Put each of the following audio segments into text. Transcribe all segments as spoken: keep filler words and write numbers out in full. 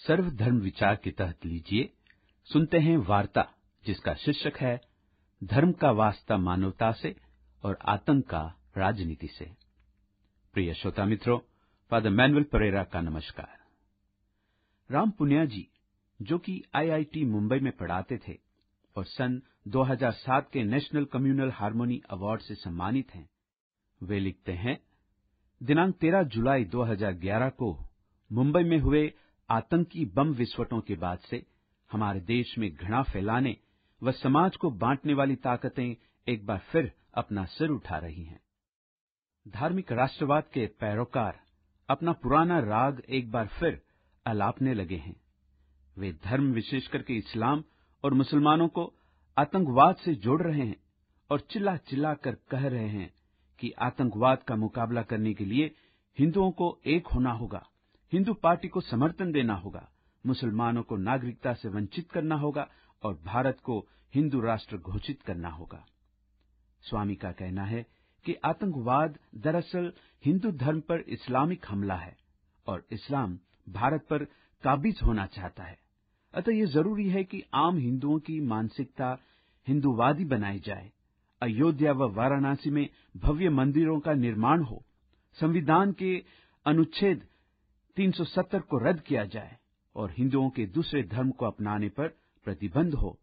सर्वधर्म विचार के तहत लीजिए सुनते हैं वार्ता जिसका शीर्षक है धर्म का वास्ता मानवता से और आतंक का राजनीति से। प्रिय श्रोता मित्रों, फादर मैनुअल परेरा का नमस्कार। राम पुनिया जी, जो कि आई आई टी मुंबई में पढ़ाते थे और सन दो हज़ार सात के नेशनल कम्युनल हार्मोनी अवार्ड से सम्मानित हैं, वे लिखते हैं, दिनांक तेरह जुलाई दो हज़ार ग्यारह को मुंबई में हुए आतंकी बम विस्फोटों के बाद से हमारे देश में घृणा फैलाने व समाज को बांटने वाली ताकतें एक बार फिर अपना सिर उठा रही हैं। धार्मिक राष्ट्रवाद के पैरोकार अपना पुराना राग एक बार फिर अलापने लगे हैं। वे धर्म, विशेष करके इस्लाम और मुसलमानों को आतंकवाद से जोड़ रहे हैं और चिल्ला चिल्ला कर कह रहे हैं कि आतंकवाद का मुकाबला करने के लिए हिंदुओं को एक होना होगा, हिंदू पार्टी को समर्थन देना होगा, मुसलमानों को नागरिकता से वंचित करना होगा और भारत को हिंदू राष्ट्र घोषित करना होगा। स्वामी का कहना है कि आतंकवाद दरअसल हिंदू धर्म पर इस्लामिक हमला है और इस्लाम भारत पर काबिज होना चाहता है। अतः यह जरूरी है कि आम हिंदुओं की मानसिकता हिंदूवादी बनाई जाए, अयोध्या व वाराणसी में भव्य मंदिरों का निर्माण हो, संविधान के अनुच्छेद तीन सौ सत्तर को रद्द किया जाए और हिंदुओं के दूसरे धर्म को अपनाने पर प्रतिबंध हो।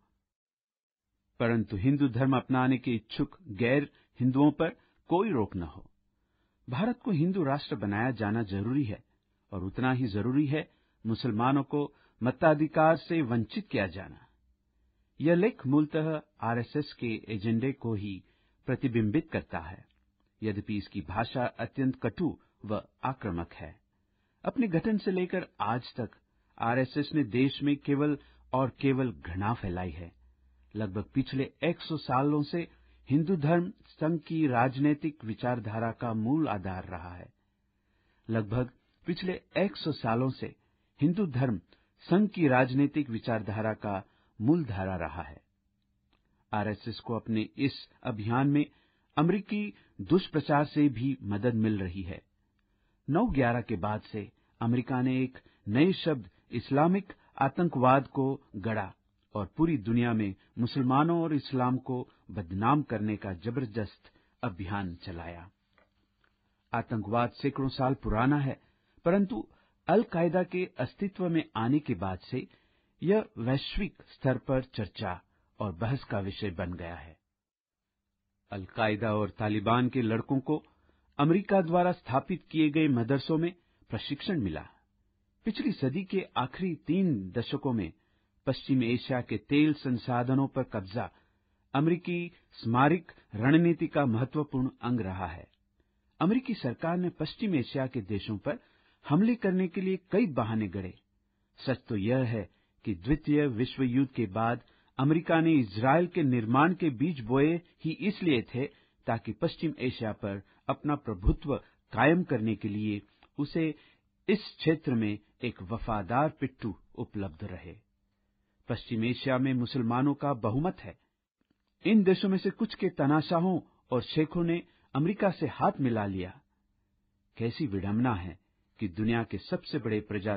परंतु हिंदू धर्म अपनाने के इच्छुक गैर हिंदुओं पर कोई रोक न हो। भारत को हिंदू राष्ट्र बनाया जाना जरूरी है और उतना ही जरूरी है मुसलमानों को मताधिकार से वंचित किया जाना। यह लेख मूलतः आर एस एस के एजेंडे को ही प्रतिबिंबित करता है, यद्यपि इसकी भाषा अत्यंत कटु व आक्रामक है। अपने गठन से लेकर आज तक आर एस एस ने देश में केवल और केवल घृणा फैलाई है। लगभग पिछले सौ सालों से हिंदू धर्म संघ की राजनीतिक विचारधारा का मूल आधार रहा है। लगभग पिछले सौ सालों से हिंदू धर्म संघ की राजनीतिक विचारधारा का मूल धारा रहा है। आर एस एस को अपने इस अभियान में अमेरिकी दुष्प्रचार से भी मदद मिल रही है। नौ ग्यारह के बाद से अमेरिका ने एक नए शब्द इस्लामिक आतंकवाद को गढ़ा और पूरी दुनिया में मुसलमानों और इस्लाम को बदनाम करने का जबरदस्त अभियान चलाया। आतंकवाद सैकड़ों साल पुराना है, परंतु अल कायदा के अस्तित्व में आने के बाद से यह वैश्विक स्तर पर चर्चा और बहस का विषय बन गया है। अल कायदा और तालिबान के लड़कों को अमेरिका द्वारा स्थापित किए गए मदरसों में प्रशिक्षण मिला। पिछली सदी के आखिरी तीन दशकों में पश्चिम एशिया के तेल संसाधनों पर कब्जा अमेरिकी स्मारक रणनीति का महत्वपूर्ण अंग रहा है। अमेरिकी सरकार ने पश्चिम एशिया के देशों पर हमले करने के लिए कई बहाने गढ़े। सच तो यह है कि द्वितीय विश्व युद्ध के बाद अमेरिका ने इजरायल के निर्माण के बीज बोए ही इसलिए थे ताकि पश्चिम एशिया पर अपना प्रभुत्व कायम करने के लिए उसे इस क्षेत्र में एक वफादार पिट्ठू उपलब्ध रहे। पश्चिम एशिया में मुसलमानों का बहुमत है। इन देशों में से कुछ के तानाशाहों और शेखों ने अमेरिका से हाथ मिला लिया। कैसी विडंबना है कि दुनिया के सबसे बड़े प्रजा